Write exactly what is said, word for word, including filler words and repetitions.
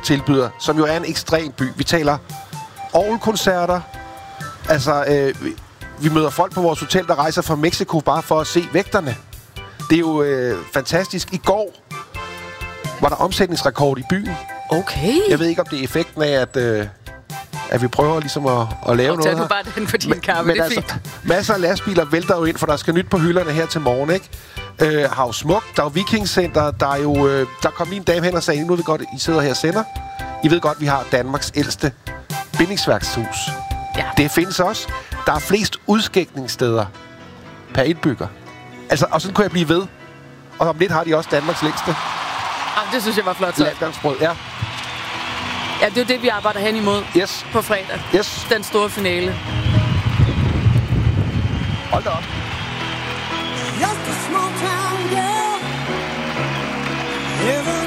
tilbyder, som jo er en ekstrem by. Vi taler orgelkoncerter. Altså, øh, vi, vi møder folk på vores hotel, der rejser fra Mexico bare for at se vægterne. Det er jo øh, fantastisk. I går var der omsætningsrekord i byen. Okay. Jeg ved ikke, om det er effekten af, at, øh, at vi prøver ligesom at, at lave og noget her. du bare den for din Men, kaffe, men det er altså, fint. masser af lastbiler vælter jo ind, for der skal nyt på hylderne her til morgen, ikke? Øh, har jo smukt, der er jo Viking Center, der er jo... Øh, der kom lige en dame hen og sagde, nu ved godt, I sidder her og sender. I ved godt, vi har Danmarks ældste bindingsværkshus. Ja. Det findes også. Der er flest udskænkningssteder per indbygger. Altså, og sådan kunne jeg blive ved. Og om lidt har de også Danmarks længste Jamen, det synes jeg var flot. landgangsbrød. Ja. Ja, det er jo det, vi arbejder hen imod Yes. på fredag. Yes. Den store finale. Hold da op. Just a small town girl, living